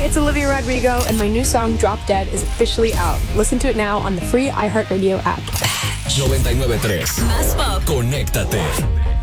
it's Olivia Rodrigo, and my new song, Drop Dead, is officially out. Listen to it now on the free iHeartRadio app. 99.3 Más pop. Conéctate.